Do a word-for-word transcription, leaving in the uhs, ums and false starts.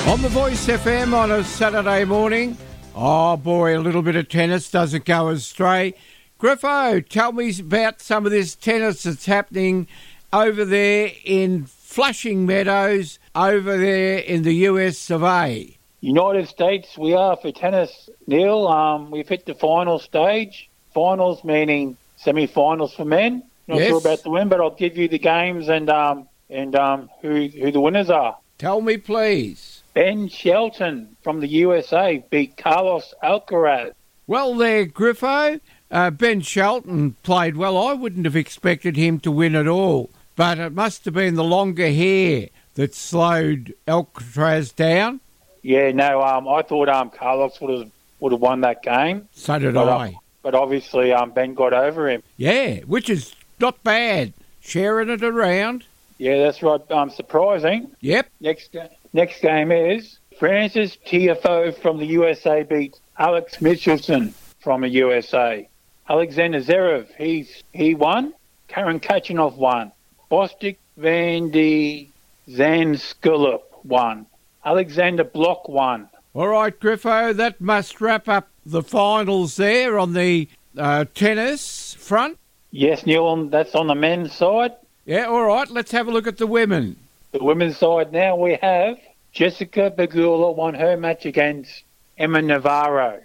On the Voice F M on a Saturday morning. Oh boy, a little bit of tennis doesn't go astray. Griffo, tell me about some of this tennis that's happening over there in Flushing Meadows, over there in the U S of A. United States, we are for tennis, Neil. Um, we've hit the final stage. Finals meaning semi-finals for men. Not Yes. sure about the win, but I'll give you the games and um, and um, who who the winners are. Tell me, please. Ben Shelton from the U S A beat Carlos Alcaraz. Well there, Griffo. Uh, Ben Shelton played well. I wouldn't have expected him to win at all, but it must have been the longer hair that slowed Alcaraz down. Yeah, no, um, I thought um, Carlos would have would have won that game, So did but, I. uh, but obviously um, Ben got over him. Yeah, which is not bad. Sharing it around. Yeah, that's right. Um, surprising. Yep. Next ga- next game is Francis Tiafoe from the U S A beats Alex Michelson from the U S A. Alexander Zverev, he's he won. Karen Kachanov won. Bostic van de Zandschulp won. Alexander Block won. All right, Griffo, that must wrap up the finals there on the uh, tennis front. Yes, Neil, that's on the men's side. Yeah, all right, let's have a look at the women. The women's side now we have Jessica Pegula won her match against Emma Navarro.